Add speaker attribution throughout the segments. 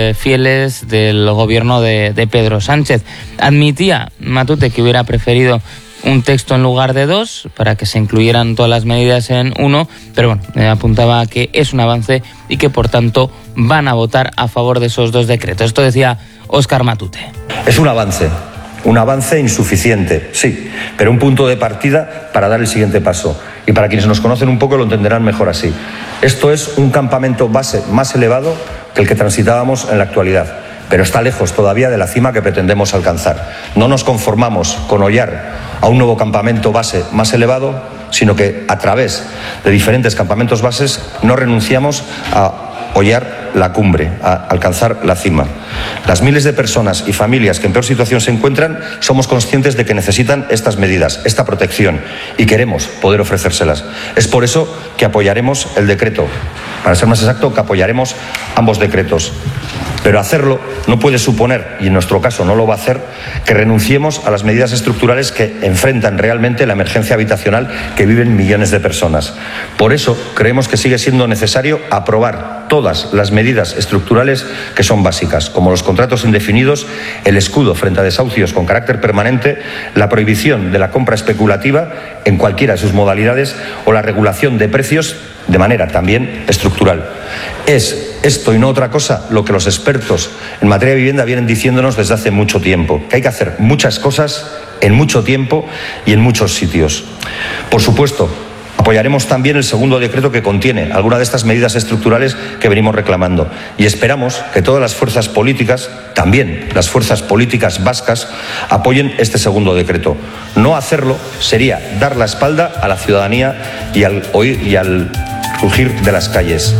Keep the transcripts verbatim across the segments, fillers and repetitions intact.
Speaker 1: fieles del gobierno de, de Pedro Sánchez. Admitía Matute que hubiera preferido un texto en lugar de dos, para que se incluyeran todas las medidas en uno, pero bueno, eh, apuntaba que es un avance y que por tanto van a votar a favor de esos dos decretos. Esto decía Óscar Matute.
Speaker 2: Es un avance, un avance insuficiente, sí, pero un punto de partida para dar el siguiente paso. Y para quienes nos conocen un poco lo entenderán mejor así. Esto es un campamento base más elevado que el que transitábamos en la actualidad, pero está lejos todavía de la cima que pretendemos alcanzar. No nos conformamos con hollar a un nuevo campamento base más elevado, sino que a través de diferentes campamentos bases no renunciamos a hollar la cumbre, a alcanzar la cima. Las miles de personas y familias que en peor situación se encuentran, somos conscientes de que necesitan estas medidas, esta protección, y queremos poder ofrecérselas. Es por eso que apoyaremos el decreto. Para ser más exacto, que apoyaremos ambos decretos. Pero hacerlo no puede suponer, y en nuestro caso no lo va a hacer, que renunciemos a las medidas estructurales que enfrentan realmente la emergencia habitacional que viven millones de personas. Por eso creemos que sigue siendo necesario aprobar todas las medidas estructurales que son básicas, como los contratos indefinidos, el escudo frente a desahucios con carácter permanente, la prohibición de la compra especulativa en cualquiera de sus modalidades o la regulación de precios de manera también estructural. Es esto y no otra cosa lo que los expertos en materia de vivienda vienen diciéndonos desde hace mucho tiempo, que hay que hacer muchas cosas en mucho tiempo y en muchos sitios. Por supuesto, apoyaremos también el segundo decreto que contiene alguna de estas medidas estructurales que venimos reclamando y esperamos que todas las fuerzas políticas, también las fuerzas políticas vascas, apoyen este segundo decreto. No hacerlo sería dar la espalda a la ciudadanía y al oír y al rugir de las calles.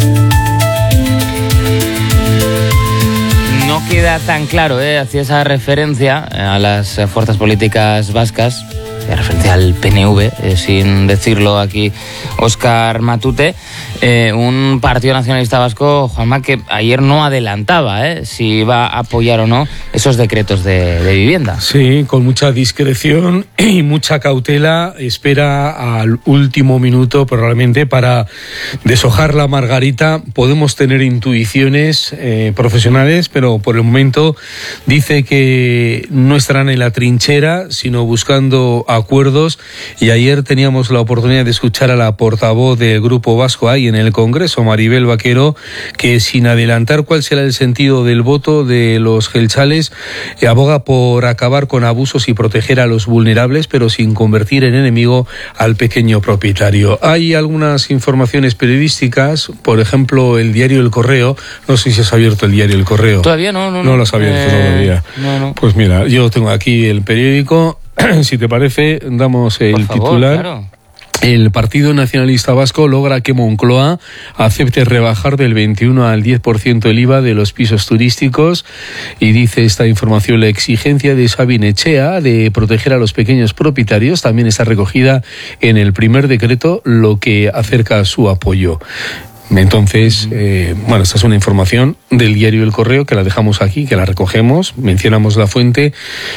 Speaker 1: No queda tan claro, ¿eh? Hacía esa referencia a las fuerzas políticas vascas, hacía referencia al P N V, eh, sin decirlo aquí Óscar Matute, eh, un Partido Nacionalista Vasco, Juanma, que ayer no adelantaba eh, si iba a apoyar o no esos decretos de, de vivienda.
Speaker 3: Sí, con mucha discreción y mucha cautela, espera al último minuto probablemente para deshojar la margarita. Podemos tener intuiciones eh, profesionales, pero por el momento dice que no estarán en la trinchera, sino buscando acuerdos. Y ayer teníamos la oportunidad de escuchar a la portavoz del Grupo Vasco ahí en el Congreso, Maribel Vaquero, que sin adelantar cuál será el sentido del voto de los gelchales, aboga por acabar con abusos y proteger a los vulnerables, pero sin convertir en enemigo al pequeño propietario. Hay algunas informaciones periodísticas, por ejemplo, el diario El Correo. No sé si has abierto el diario El Correo.
Speaker 1: Todavía no, no.
Speaker 3: No, no lo has abierto
Speaker 1: eh,
Speaker 3: todavía.
Speaker 1: No, no.
Speaker 3: Pues mira, yo tengo aquí el periódico. Si te parece, damos el
Speaker 1: por favor,
Speaker 3: titular.
Speaker 1: Claro.
Speaker 3: El Partido Nacionalista Vasco logra que Moncloa acepte rebajar del veintiuno al diez por ciento el I V A de los pisos turísticos, y dice esta información: la exigencia de Sabine Echea de proteger a los pequeños propietarios también está recogida en el primer decreto, lo que acerca su apoyo. Entonces, eh, bueno, esta es una información del diario El Correo que la dejamos aquí, que la recogemos, mencionamos la fuente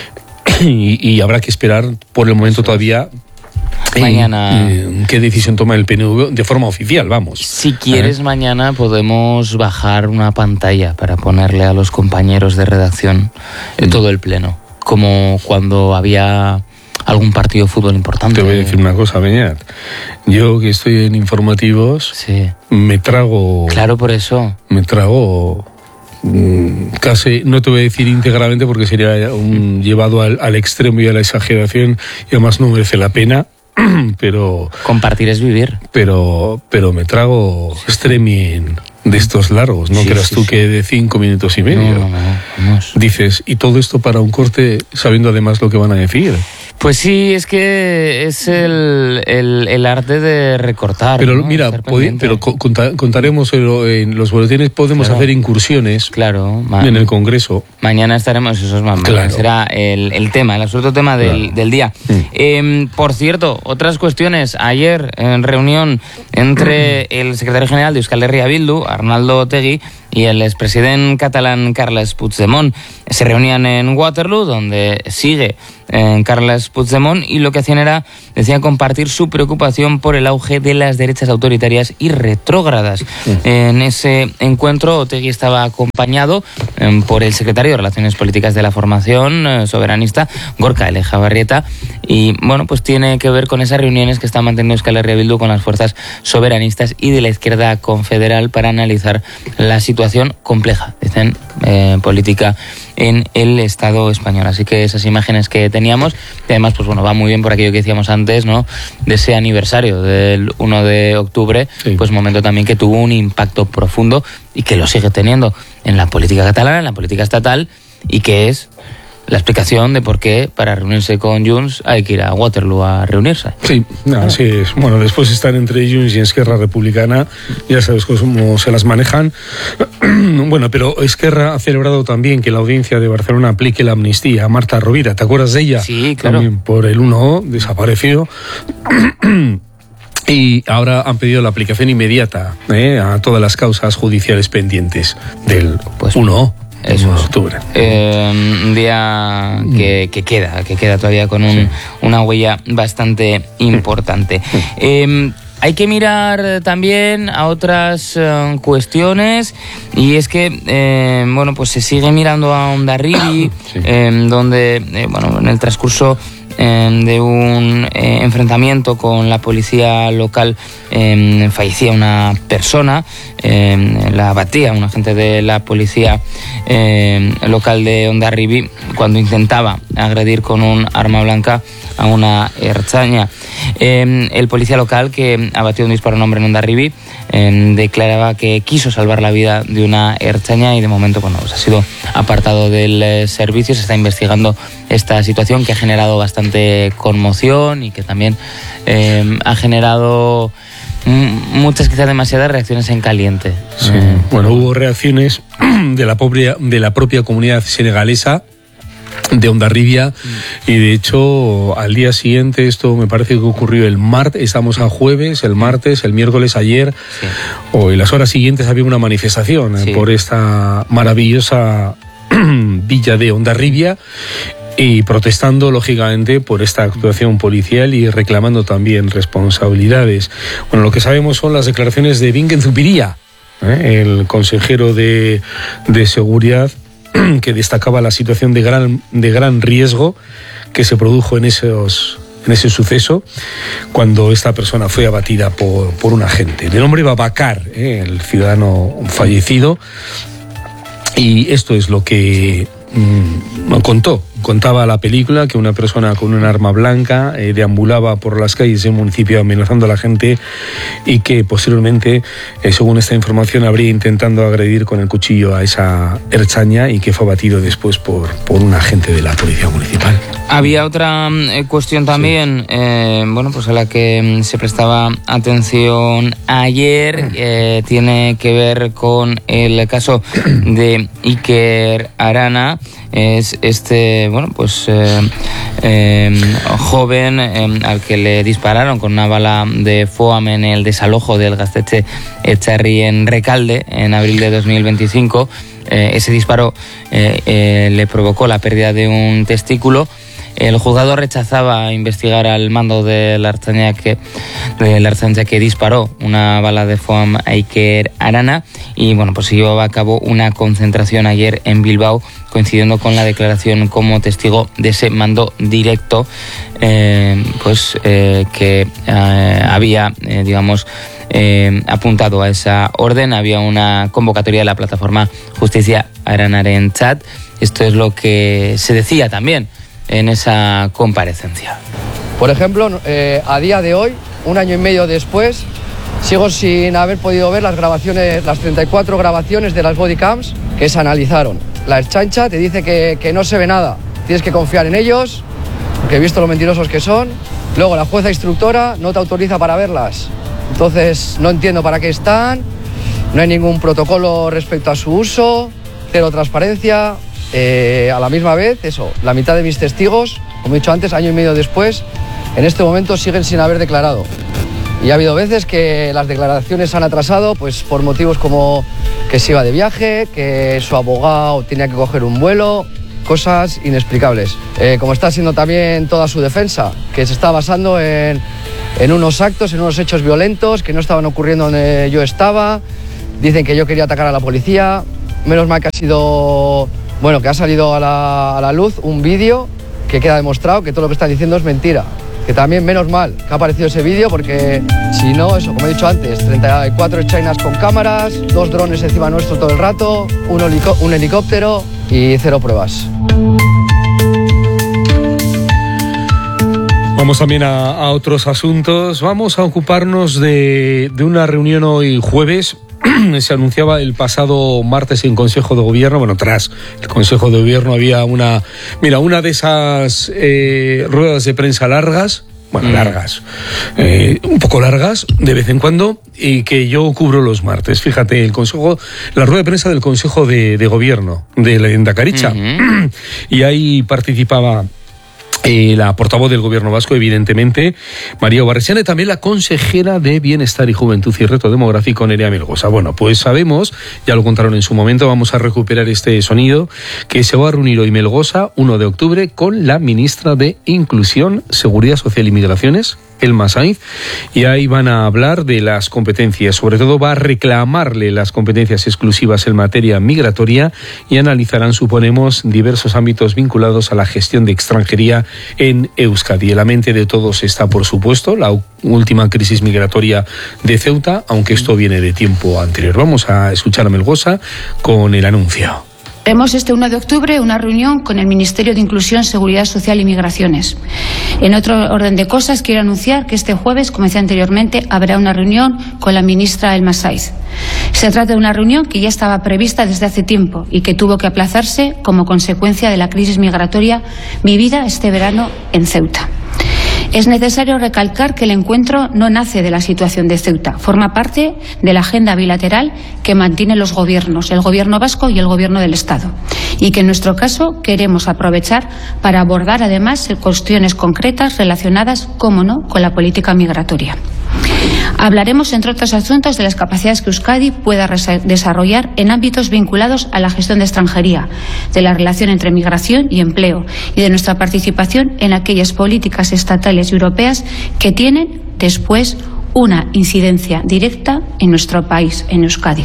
Speaker 3: y, y habrá que esperar por el momento todavía.
Speaker 1: Mañana.
Speaker 3: Eh, ¿Qué decisión toma el P N V de forma oficial? Vamos.
Speaker 1: Si quieres, ¿Eh? mañana podemos bajar una pantalla para ponerle a los compañeros de redacción en todo el pleno, como cuando había algún partido de fútbol importante.
Speaker 3: Te voy a decir una cosa, Beñat. Yo que estoy en informativos,
Speaker 1: sí.
Speaker 3: me trago...
Speaker 1: Claro, por eso.
Speaker 3: Me trago... casi, no te voy a decir íntegramente porque sería un llevado al, al extremo y a la exageración, y además no merece la pena, pero...
Speaker 1: Compartir es vivir.
Speaker 3: Pero, pero me trago sí, streaming de estos largos, no sí, creas sí, tú sí. que de cinco minutos y medio.
Speaker 1: No, no, no, no.
Speaker 3: Dices, y todo esto para un corte sabiendo además lo que van a decir.
Speaker 1: Pues sí, es que es el, el, el arte de recortar.
Speaker 3: Pero
Speaker 1: ¿no?
Speaker 3: mira, pod- pero conta- contaremos en los boletines, podemos claro. hacer incursiones
Speaker 1: claro,
Speaker 3: ma- en el Congreso.
Speaker 1: Mañana estaremos, eso es más,
Speaker 3: claro.
Speaker 1: será el, el tema, el absoluto tema del, claro. del día. Mm. Eh, por cierto, otras cuestiones. Ayer, en reunión entre el secretario general de Euskal Herria Bildu, Arnaldo Otegi, y el expresidente catalán Carles Puigdemont se reunían en Waterloo, donde sigue en Carles Puigdemont, y lo que hacían era, decían, compartir su preocupación por el auge de las derechas autoritarias y retrógradas. Sí. En ese encuentro, Otegi estaba acompañado eh, por el secretario de Relaciones Políticas de la formación eh, soberanista, Gorka Elejabarrieta, y bueno, pues tiene que ver con esas reuniones que está manteniendo Euskal Herria Bildu con las fuerzas soberanistas y de la izquierda confederal para analizar la situación compleja, dicen, eh, política en el Estado español. Así que esas imágenes que teníamos, y además, pues bueno, va muy bien por aquello que decíamos antes, ¿no?, de ese aniversario del uno de octubre, sí. Pues momento también que tuvo un impacto profundo y que lo sigue teniendo en la política catalana, en la política estatal, y que es la explicación de por qué para reunirse con Junts hay que ir a Waterloo a reunirse.
Speaker 3: Sí, así es. Bueno, después están entre Junts y Esquerra Republicana, ya sabes cómo se las manejan. Bueno, pero Esquerra ha celebrado también que la audiencia de Barcelona aplique la amnistía a Marta Rovira. ¿Te acuerdas de ella?
Speaker 1: Sí, claro.
Speaker 3: También por el uno desapareció. Y ahora han pedido la aplicación inmediata eh, a todas las causas judiciales pendientes del pues, uno Eso de octubre.
Speaker 1: Eh, un día que, que queda, que queda todavía con un, sí. una huella bastante importante. Eh, Hay que mirar también a otras uh, cuestiones, y es que eh, bueno, pues se sigue mirando a Hondarribia, sí. eh, donde eh, bueno, en el transcurso eh, de un eh, enfrentamiento con la policía local eh, fallecía una persona, eh, la abatía un agente de la policía eh, local de Hondarribia cuando intentaba agredir con un arma blanca a una ertzaina. Eh, el policía local que abatió un disparo a un hombre en Hondarribia eh, declaraba que quiso salvar la vida de una ertzaina, y de momento, bueno, pues ha sido apartado del eh, servicio. Se está investigando esta situación que ha generado bastante conmoción y que también eh, ha generado muchas, quizás demasiadas, reacciones en caliente.
Speaker 3: Sí. Eh, bueno, hubo reacciones de la propia, de la propia comunidad senegalesa de Hondarribia, mm. y de hecho al día siguiente, esto me parece que ocurrió el martes, estamos a jueves, el martes, el miércoles, ayer, sí. o en las horas siguientes había una manifestación sí. por esta maravillosa villa de Hondarribia, y protestando lógicamente por esta actuación policial y reclamando también responsabilidades. Bueno, lo que sabemos son las declaraciones de Bingen Zupiria, ¿eh? el consejero de, de seguridad, que destacaba la situación de gran, de gran riesgo que se produjo en, esos, en ese suceso cuando esta persona fue abatida por, por un agente. De nombre Babacar, ¿eh? el ciudadano fallecido, y esto es lo que mmm, contó. Contaba la película que una persona con un arma blanca eh, deambulaba por las calles del municipio amenazando a la gente, y que posteriormente, eh, según esta información, habría intentando agredir con el cuchillo a esa ertzaina, y que fue abatido después por, por un agente de la policía municipal.
Speaker 1: Había otra eh, cuestión también, sí. eh, bueno, pues a la que se prestaba atención ayer, eh, tiene que ver con el caso de Iker Arana. Es este, bueno, pues eh, eh, joven eh, al que le dispararon con una bala de foam en el desalojo del Gaztetxe Etxarri en Recalde en abril de dos mil veinticinco. Eh, ese disparo eh, eh, le provocó la pérdida de un testículo. El juzgado rechazaba investigar al mando de la ertzaina que, de la ertzaina que disparó una bala de foam a Iker Arana, y bueno, pues se llevaba a cabo una concentración ayer en Bilbao, coincidiendo con la declaración como testigo de ese mando directo, eh, pues eh, que eh, había, eh, digamos, eh, apuntado a esa orden. Había una convocatoria de la plataforma Justicia Aranaren Chat. Esto es lo que se decía también en esa comparecencia.
Speaker 4: Por ejemplo, eh, a día de hoy, un año y medio después, sigo sin haber podido ver las grabaciones, las treinta y cuatro grabaciones de las bodycams que se analizaron. La ertzaintza te dice que, que no se ve nada, tienes que confiar en ellos, porque he visto lo mentirosos que son. Luego la jueza instructora no te autoriza para verlas, entonces no entiendo para qué están, no hay ningún protocolo respecto a su uso, cero transparencia. Eh, a la misma vez, eso, la mitad de mis testigos, como he dicho antes, año y medio después, en este momento siguen sin haber declarado. Y ha habido veces que las declaraciones han atrasado pues por motivos como que se iba de viaje, que su abogado tenía que coger un vuelo, cosas inexplicables. Eh, como está siendo también toda su defensa, que se está basando en, en unos actos, en unos hechos violentos que no estaban ocurriendo donde yo estaba. Dicen que yo quería atacar a la policía. Menos mal que ha sido, bueno, que ha salido a la, a la luz un vídeo que queda demostrado que todo lo que están diciendo es mentira. Que también menos mal que ha aparecido ese vídeo, porque si no, eso, como he dicho antes, treinta y cuatro chinas con cámaras, dos drones encima nuestro todo el rato, un, helico un helicóptero y cero pruebas.
Speaker 3: Vamos también a, a otros asuntos. Vamos a ocuparnos de, de una reunión hoy jueves. Se anunciaba el pasado martes en Consejo de Gobierno, bueno, tras el Consejo de Gobierno había una, mira, una de esas eh, ruedas de prensa largas, bueno, mm. largas, eh, un poco largas de vez en cuando, y que yo cubro los martes. Fíjate, el Consejo, la rueda de prensa del Consejo de, de Gobierno de la Endacaricha, mm-hmm. y ahí participaba Eh, la portavoz del Gobierno vasco, evidentemente, María Obarresiana, y también la consejera de Bienestar y Juventud y Reto Demográfico, Nerea Melgosa. Bueno, pues sabemos, ya lo contaron en su momento, vamos a recuperar este sonido, que se va a reunir hoy Melgosa, uno de octubre, con la ministra de Inclusión, Seguridad Social y Migraciones, Elma Sainz, y ahí van a hablar de las competencias, sobre todo va a reclamarle las competencias exclusivas en materia migratoria, y analizarán, suponemos, diversos ámbitos vinculados a la gestión de extranjería en Euskadi. En la mente de todos está, por supuesto, la última crisis migratoria de Ceuta, aunque esto viene de tiempo anterior. Vamos a escuchar a Melgosa con el anuncio.
Speaker 5: Haremos este uno de octubre una reunión con el Ministerio de Inclusión, Seguridad Social y Migraciones. En otro orden de cosas, quiero anunciar que este jueves, como decía anteriormente, habrá una reunión con la ministra Elma Sainz. Se trata de una reunión que ya estaba prevista desde hace tiempo y que tuvo que aplazarse como consecuencia de la crisis migratoria vivida este verano en Ceuta. Es necesario recalcar que el encuentro no nace de la situación de Ceuta, forma parte de la agenda bilateral que mantienen los gobiernos, el Gobierno vasco y el Gobierno del Estado, y que en nuestro caso queremos aprovechar para abordar además cuestiones concretas relacionadas, cómo no, con la política migratoria. Hablaremos, entre otros asuntos, de las capacidades que Euskadi pueda desarrollar en ámbitos vinculados a la gestión de extranjería, de la relación entre migración y empleo y de nuestra participación en aquellas políticas estatales y europeas que tienen después una incidencia directa en nuestro país, en Euskadi.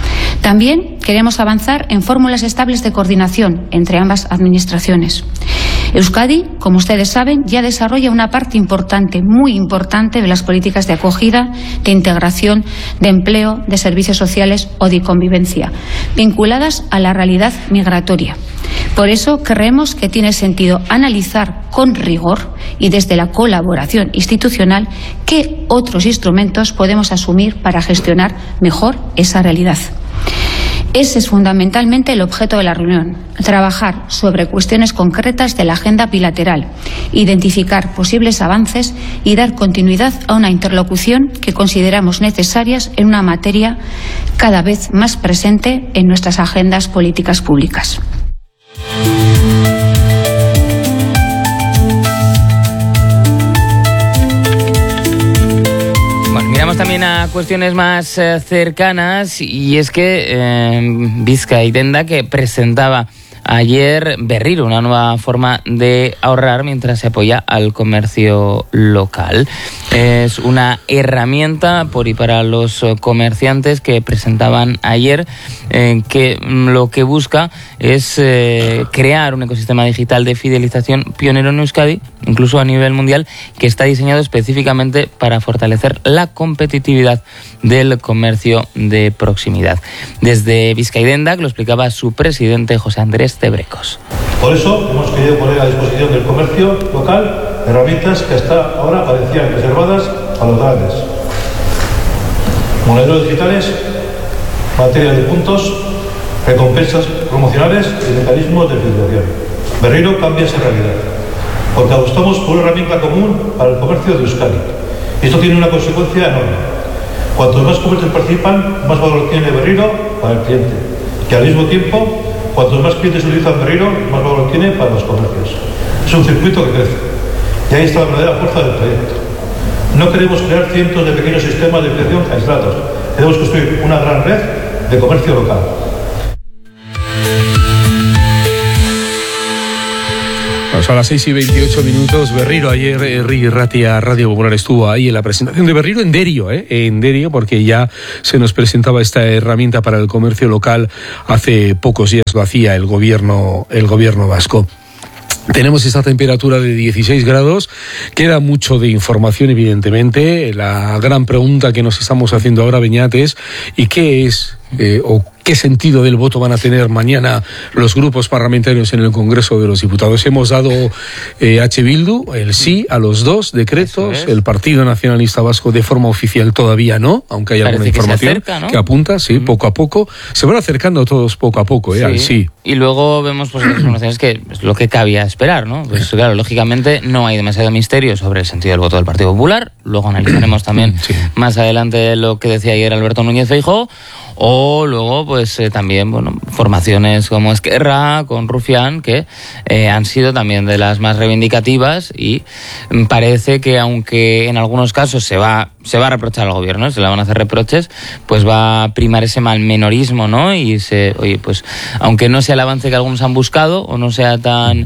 Speaker 5: También queremos avanzar en fórmulas estables de coordinación entre ambas administraciones. Euskadi, como ustedes saben, ya desarrolla una parte importante, muy importante, de las políticas de acogida, de integración, de empleo, de servicios sociales o de convivencia, vinculadas a la realidad migratoria. Por eso creemos que tiene sentido analizar con rigor y desde la colaboración institucional qué otros instrumentos podemos asumir para gestionar mejor esa realidad. Ese es fundamentalmente el objeto de la reunión, trabajar sobre cuestiones concretas de la agenda bilateral, identificar posibles avances y dar continuidad a una interlocución que consideramos necesarias en una materia cada vez más presente en nuestras agendas políticas públicas.
Speaker 1: Miramos también a cuestiones más eh, cercanas, y es que eh, Bizkaia y Denda, que presentaba ayer Berriro, una nueva forma de ahorrar mientras se apoya al comercio local. Es una herramienta por y para los comerciantes que presentaban ayer, eh, que lo que busca es eh, crear un ecosistema digital de fidelización pionero en Euskadi, incluso a nivel mundial, que está diseñado específicamente para fortalecer la competitividad del comercio de proximidad. Desde Bizkaia y Denda, que lo explicaba su presidente José Andrés Tebrecos.
Speaker 6: Por eso hemos querido poner a disposición del comercio local herramientas que hasta ahora parecían reservadas a los grandes. Modelos digitales, materia de puntos, recompensas promocionales y mecanismos de fidelización. Berriro cambia esa realidad, porque apostamos por una herramienta común para el comercio de Euskadi. Y esto tiene una consecuencia enorme. Cuantos más comercios participan, más valor tiene Berriro para el cliente. Que al mismo tiempo, cuantos más clientes utilizan Berriro, más valor tiene para los comercios. Es un circuito que crece. Y ahí está la verdadera fuerza del proyecto. No queremos crear cientos de pequeños sistemas de financiación aislados. Queremos construir una gran red de comercio local.
Speaker 3: Pues a las seis y veintiocho minutos, Berriro, ayer Riqui Ratia Radio Popular estuvo ahí en la presentación de Berriro en Derio, ¿eh? en Derio, porque ya se nos presentaba esta herramienta para el comercio local. Hace pocos días lo hacía el gobierno, el gobierno vasco. Tenemos esta temperatura de dieciséis grados, queda mucho de información evidentemente. La gran pregunta que nos estamos haciendo ahora, Beñat, es ¿y qué es eh, o qué sentido del voto van a tener mañana los grupos parlamentarios en el Congreso de los Diputados? Hemos dado eh, H. Bildu el sí a los dos decretos, es. El Partido Nacionalista Vasco de forma oficial todavía no, aunque hay Parece alguna información que, acerca, ¿no? que apunta, sí, mm. poco a poco. Se van acercando todos poco a poco, eh, sí. al sí.
Speaker 1: Y luego vemos pues las informaciones que es lo que cabía esperar, ¿no? Pues claro, lógicamente no hay demasiado misterio sobre el sentido del voto del Partido Popular. Luego analizaremos también sí. más adelante lo que decía ayer Alberto Núñez Feijóo. O luego, pues eh, también, bueno, formaciones como Esquerra, con Rufián, que eh, han sido también de las más reivindicativas y parece que aunque en algunos casos se va se va a reprochar al gobierno, se le van a hacer reproches, pues va a primar ese malmenorismo, ¿no? Y se, oye, pues aunque no sea el avance que algunos han buscado, o no sea tan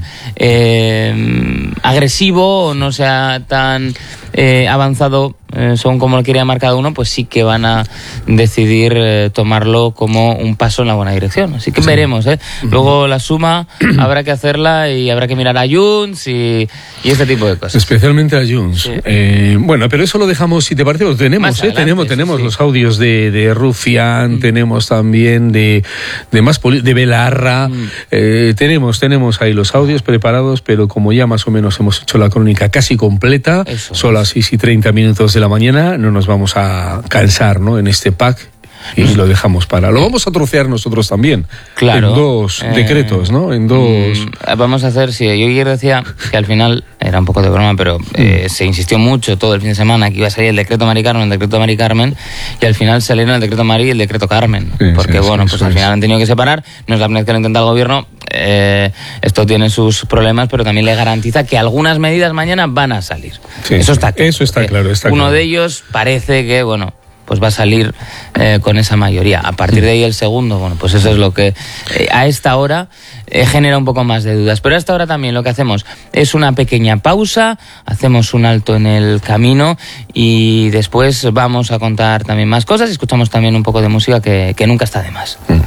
Speaker 1: eh, agresivo, o no sea tan eh, avanzado eh, según como lo quería marcar cada uno, pues sí que van a decidir eh, tomarlo como un paso en la buena dirección. Así que sí. veremos, ¿eh? Luego la suma habrá que hacerla y habrá que mirar a Junts y, y este tipo de cosas.
Speaker 3: Especialmente a Junts. Sí. Eh, bueno, pero eso lo dejamos, si te parece, lo tenemos, ¿eh? Adelante, tenemos, tenemos sí. los audios de, de Rufián, mm. tenemos también de, de más poli- de Belarra, mm. eh, tenemos, tenemos ahí los audios preparados, pero como ya más o menos hemos hecho la crónica casi completa, eso, son las seis y treinta minutos de la mañana, no nos vamos a cansar, ¿no? En este pack. Y lo dejamos para... Lo vamos a trocear nosotros también.
Speaker 1: Claro.
Speaker 3: En dos eh, decretos, ¿no? En dos...
Speaker 1: Vamos a hacer... Sí, yo ayer decía que al final, era un poco de broma, pero eh, mm. se insistió mucho todo el fin de semana que iba a salir el decreto Mari Carmen, el decreto Mari Carmen, y al final salieron el decreto Mari y el decreto Carmen. Sí, porque, sí, bueno, sí, pues al final han tenido que separar. No es la primera vez que lo intenta el gobierno. Eh, esto tiene sus problemas, pero también le garantiza que algunas medidas mañana van a salir. Sí, eso está claro.
Speaker 3: Eso está claro. Está
Speaker 1: uno
Speaker 3: claro.
Speaker 1: de ellos parece que, bueno... pues va a salir eh, con esa mayoría. A partir de ahí el segundo, bueno, pues eso es lo que eh, a esta hora eh, genera un poco más de dudas. Pero a esta hora también lo que hacemos es una pequeña pausa, hacemos un alto en el camino y después vamos a contar también más cosas y escuchamos también un poco de música que, que nunca está de más. Mm.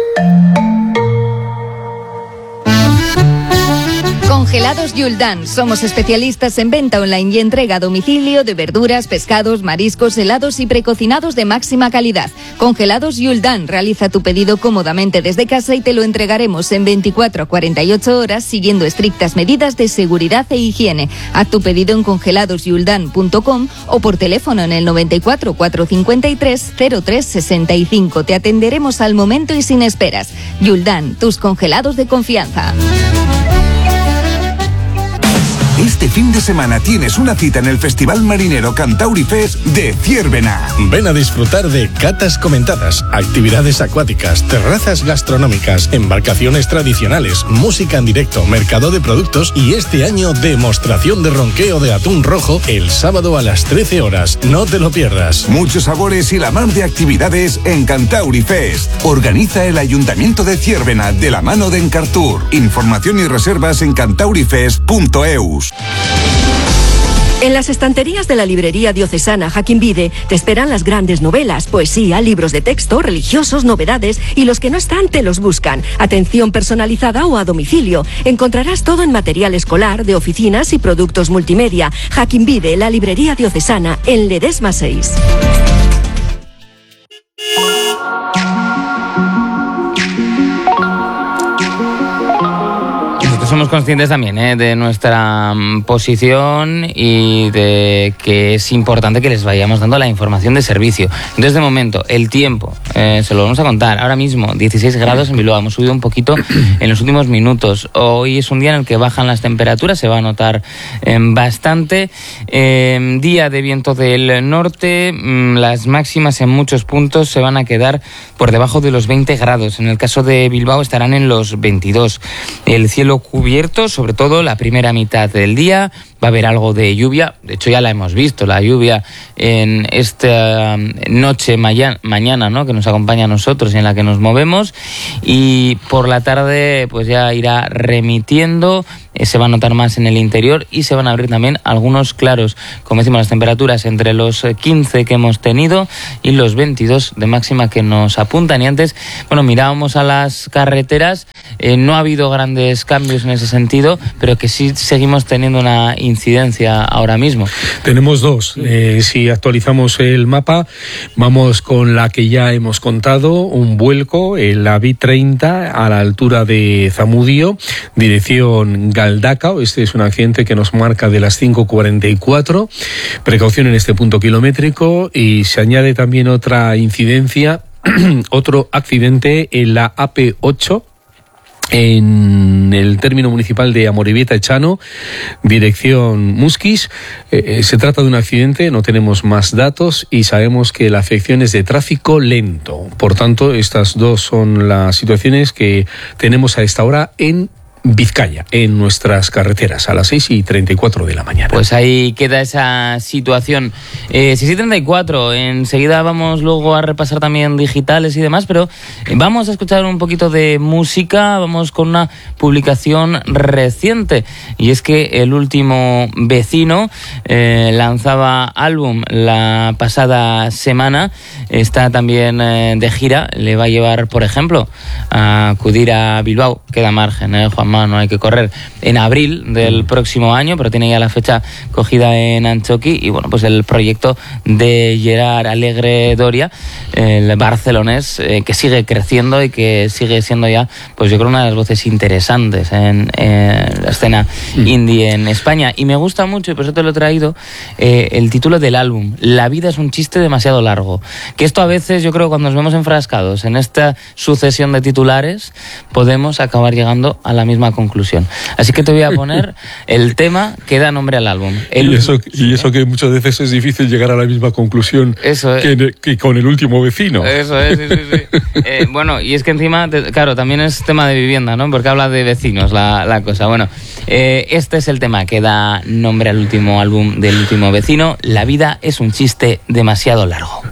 Speaker 7: Congelados Yuldan. Somos especialistas en venta online y entrega a domicilio de verduras, pescados, mariscos, helados y precocinados de máxima calidad. Congelados Yuldan. Realiza tu pedido cómodamente desde casa y te lo entregaremos en veinticuatro a cuarenta y ocho horas siguiendo estrictas medidas de seguridad e higiene. Haz tu pedido en congelados yuldan punto com o por teléfono en el noventa y cuatro, cuatrocientos cincuenta y tres, cero tres sesenta y cinco. Te atenderemos al momento y sin esperas. Yuldan, tus congelados de confianza.
Speaker 8: Este fin de semana tienes una cita en el Festival Marinero Cantauri Fest de Ziérbena.
Speaker 9: Ven a disfrutar de catas comentadas, actividades acuáticas, terrazas gastronómicas, embarcaciones tradicionales, música en directo, mercado de productos y este año demostración de ronqueo de atún rojo el sábado a las trece horas. No te lo pierdas.
Speaker 8: Muchos sabores y la mar de actividades en Cantauri Fest. Organiza el Ayuntamiento de Ziérbena de la mano de Encartur. Información y reservas en cantaurifest punto eus.
Speaker 10: En las estanterías de la librería diocesana Jaquín Vide te esperan las grandes novelas, poesía, libros de texto, religiosos, novedades y los que no están te los buscan. Atención personalizada o a domicilio. Encontrarás todo en material escolar, de oficinas y productos multimedia. Jaquín Vide, la librería diocesana en Ledesma seis.
Speaker 1: Somos conscientes también ¿eh? de nuestra um, posición y de que es importante que les vayamos dando la información de servicio. Entonces, de momento, el tiempo, eh, se lo vamos a contar. Ahora mismo, dieciséis grados en Bilbao. Hemos subido un poquito en los últimos minutos. Hoy es un día en el que bajan las temperaturas, se va a notar eh, bastante. Eh, día de viento del norte, mmm, las máximas en muchos puntos se van a quedar por debajo de los veinte grados. En el caso de Bilbao estarán en los veintidós. El cielo cubierto cubierto, sobre todo la primera mitad del día. Va a haber algo de lluvia, de hecho ya la hemos visto, la lluvia en esta noche mañana, mañana, ¿no?, que nos acompaña a nosotros y en la que nos movemos, y por la tarde pues ya irá remitiendo, eh, se va a notar más en el interior y se van a abrir también algunos claros. Como decimos, las temperaturas entre los quince que hemos tenido y los veintidós de máxima que nos apuntan. Y antes, bueno, mirábamos a las carreteras, eh, no ha habido grandes cambios en ese sentido, pero que sí seguimos teniendo una incidencia ahora mismo.
Speaker 3: Tenemos dos. Eh, si actualizamos el mapa, vamos con la que ya hemos contado, un vuelco en la B treinta a la altura de Zamudio, dirección Galdacao. Este es un accidente que nos marca de las cinco cuarenta y cuatro. Precaución en este punto kilométrico, y se añade también otra incidencia, otro accidente en la A P ocho, en el término municipal de Amorebieta-Echano, dirección Musquis. Eh, se trata de un accidente, no tenemos más datos y sabemos que la afección es de tráfico lento. Por tanto, estas dos son las situaciones que tenemos a esta hora en Vizcaya, en nuestras carreteras, a las seis y treinta y cuatro de la mañana.
Speaker 1: Pues ahí queda esa situación. Eh, seis y treinta y cuatro, enseguida vamos luego a repasar también digitales y demás, pero vamos a escuchar un poquito de música. Vamos con una publicación reciente, y es que El Último Vecino eh, lanzaba álbum la pasada semana, está también eh, de gira, le va a llevar, por ejemplo, a acudir a Bilbao, queda margen, eh, Juan, no hay que correr, en abril del próximo año, pero tiene ya la fecha cogida en Antxoki. Y bueno, pues el proyecto de Gerard Alegre Doria, el barcelonés, eh, que sigue creciendo y que sigue siendo ya, pues yo creo, una de las voces interesantes en, en la escena mm. indie en España. Y me gusta mucho, y por eso te lo he traído, eh, el título del álbum: La vida es un chiste demasiado largo. Que esto a veces, yo creo, cuando nos vemos enfrascados en esta sucesión de titulares, podemos acabar llegando a la misma conclusión. Así que te voy a poner el tema que da nombre al álbum. El...
Speaker 3: Y, eso, y eso que muchas veces es difícil llegar a la misma conclusión
Speaker 1: eso es.
Speaker 3: que, que con El Último Vecino.
Speaker 1: Eso es, sí, sí, sí. eh, bueno, y es que encima, te, claro, también es tema de vivienda, ¿no? Porque habla de vecinos la, la cosa. Bueno, eh, este es el tema que da nombre al último álbum del Último Vecino: La vida es un chiste demasiado largo.